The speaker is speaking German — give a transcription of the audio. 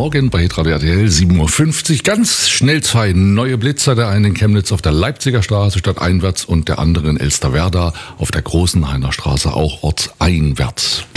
Morgen bei Hitradio RTL 7.50 Uhr. Ganz schnell zwei neue Blitzer. Der eine in Chemnitz auf der Leipziger Straße stadteinwärts und der andere in Elsterwerda auf der Großenhainer Straße auch ortseinwärts.